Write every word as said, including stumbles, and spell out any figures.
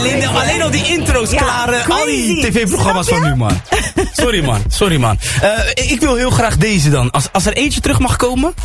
alleen, alleen al die intro's Ja, klaren. Al die crazy. tv-programma's Snap van je? nu, man. Sorry, man. Sorry, man. Uh, ik wil heel graag deze dan. Als, als er eentje terug mag komen.